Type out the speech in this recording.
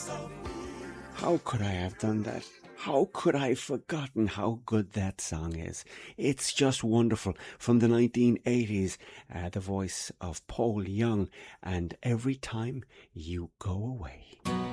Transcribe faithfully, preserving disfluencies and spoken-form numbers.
How could I have done that? How could I have forgotten how good that song is? It's just wonderful. From the nineteen eighties, uh, the voice of Paul Young and Every Time You Go Away.